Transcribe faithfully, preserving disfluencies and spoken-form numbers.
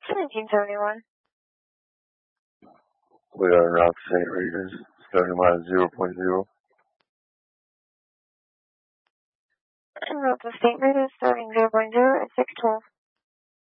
nineteen seventy-one. We are Route Saint Regis, starting line zero point zero. And Route to Saint Regis, starting zero point zero at six twelve.